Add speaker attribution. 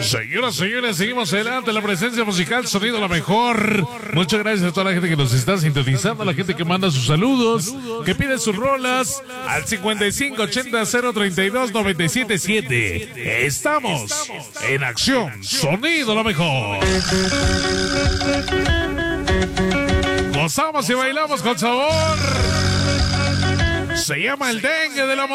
Speaker 1: Señoras, señores, seguimos adelante. La presencia musical, sonido la mejor. Muchas gracias a toda la gente que nos está sintonizando, a la gente que manda sus saludos, que pide sus rolas al 5580-032-977. Estamos en acción, sonido la mejor. Gozamos y bailamos con sabor. Se llama el dengue del amor.